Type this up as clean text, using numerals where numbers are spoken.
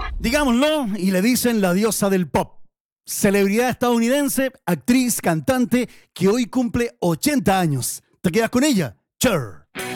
Digámoslo, y le dicen la diosa del pop. Celebridad estadounidense, actriz, cantante, que hoy cumple 80 años. ¿Te quedas con ella? Cher.